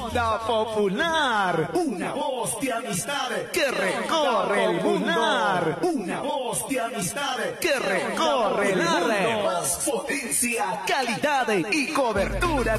Onda Popular, una voz de amistad que recorre el mundo. Una voz de amistad que recorre el mundo. Más potencia, calidad y cobertura